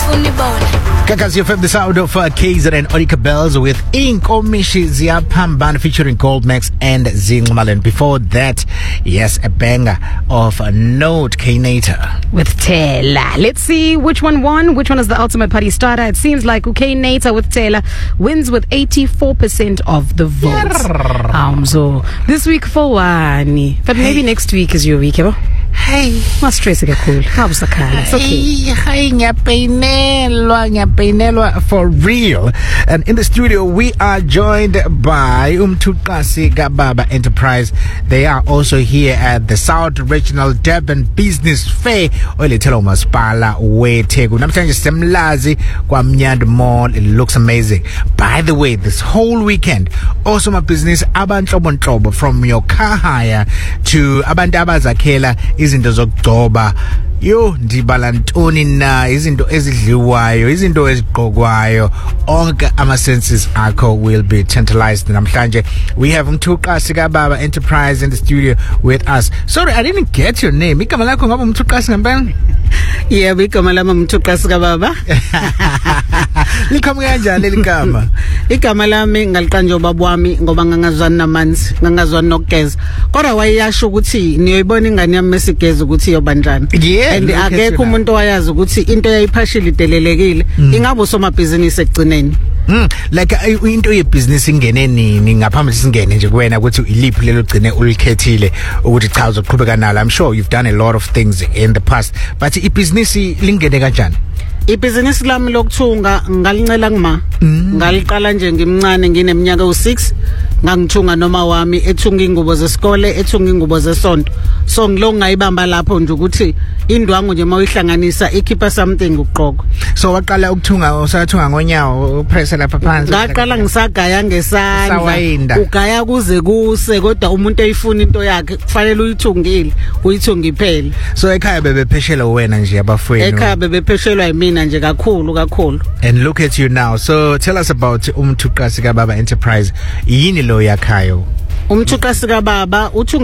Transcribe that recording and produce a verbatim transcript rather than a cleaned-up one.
Kakas, you have the sound of uh, Kaiser and Orika Bells with Inkomishi Ziapamban featuring Goldmax and Zingmalen. Before that, yes, a banger of a Note K-Nator with Taylor. Let's see which one won. Which one is the ultimate party starter? It seems like K-Nator with Taylor wins with eighty-four percent of the votes. Um, so this week for Wani, but maybe hey. Next week is your week, eh? Hey, mas stress ke cool. How's the car? It's okay. Hey, nyapainelwa, nyapainelwa for real. And in the studio, we are joined by Umtukasi Kababa Enterprise. They are also here at the South Regional Durban Business Fair. Olitelo Maspala Wetegu. Namhlanje semlazi kwa Mnyand Mall. It looks amazing. By the way, this whole weekend, also my business abantlobon trobo from your car hire to abantu abazakhela izinto zokugcoba yo ndibala ntoni na izinto ezidliwayo izinto ezigqokwayo onke ama senses akho will be tantalized namhlanje. We have Umtukasi Kababa Enterprise in the studio with us. Sorry, I didn't get your name. Igama lakho ngaba Umtukasi ngempela? Yeah, igama lami Umtukasi Kababa. Likhama kanjani leli gama? Igama lami ngaliqanjwa baba wami ngoba ngangazwani namanzi, ngangazwani nokugeza. Kodwa wayeyasho ukuthi niyoyibona ingane yami mesigeza ukuthi yobanjani. Yeah, and akekho umuntu oyazi ukuthi into yayiphashile idelelekile ingabe usomabhizinisi ekugcineni. Mm, like uh, into ye business ingene nini ngaphambi singene nje kuwena ukuthi iliphi lelo gcine ulikhethile ukuthi cha uzoqhubeka nalo. I'm sure you've done a lot of things in the past, but I business lingene kanjani? Ibhizinisi lami lokuthunga ngalincela kuma ngaliqala nje ngimncane ngineminyaka u six ngangithunga noma wami ethunga ingubo zesikole ethunga ingubo zesonto. So ngilo ngayibamba lapho nje ukuthi indwangu nje mawuyihlanganisa ikhipha something ukuqoqa. So waqala ukuthunga usathunga ngonyawo upress lapha phansi? Ngaqala ngisagaya ngesandla ugaya kuze kuse kodwa umuntu eyifuna into yakhe kufanele uyithungile uyithunga iphele. So ekhaya bebepheshela wena nje abafweni? Ekhaya bebepheshelwa yimina nje kakhulu kakhulu. And look at you now. So tell us about Umtukasi Kababa Enterprise. Yini lo yakhayo? Umtukasi Kababa uthi